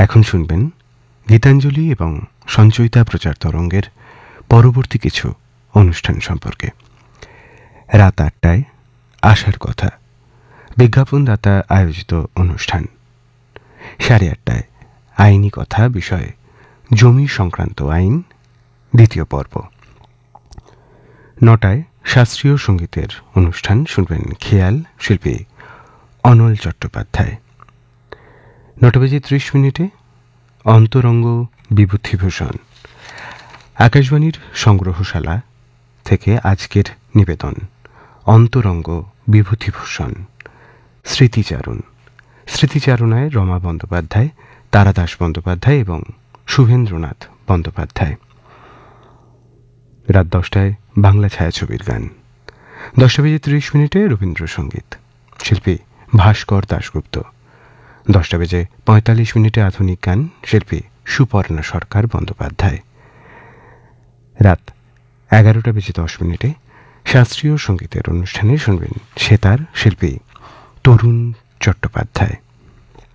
এখন শুনবেন গীতাঞ্জলি এবং সঞ্চয়িতা প্রচার তরঙ্গের পরবর্তী কিছু অনুষ্ঠান সম্পর্কে। রাত ৮টায় আসার কথা, বিজ্ঞাপনদাতা আয়োজিত অনুষ্ঠান। ৮:৩০ আইনি কথা বিষয়ে জমি সংক্রান্ত আইন দ্বিতীয় পর্ব। ৯টায় শাস্ত্রীয় সঙ্গীতের অনুষ্ঠান শুনবেন খেয়াল শিল্পী অনল চট্টোপাধ্যায়। ৯:৩০ অন্তরঙ্গ বিভূতিভূষণ। আকাশবাণীর সংগ্রহশালা থেকে আজকের নিবেদন অন্তরঙ্গ বিভূতিভূষণ স্মৃতিচারণ। স্মৃতিচারণায় রমা বন্দ্যোপাধ্যায়, তারাদাস বন্দ্যোপাধ্যায় এবং শুভেন্দ্রনাথ বন্দ্যোপাধ্যায়। রাত ১০টায় বাংলা ছায়াছবির গান। ১০:৩০ রবীন্দ্রসঙ্গীত, শিল্পী ভাস্কর দাশগুপ্ত। ১০:৪৫ আধুনিক গান, শিল্পী সুপর্ণা সরকার বন্দ্যোপাধ্যায়। রাত ১১:১০ শাস্ত্রীয় সঙ্গীতের অনুষ্ঠানে শুনবেন সেতার, শিল্পী তরুণ চট্টোপাধ্যায়।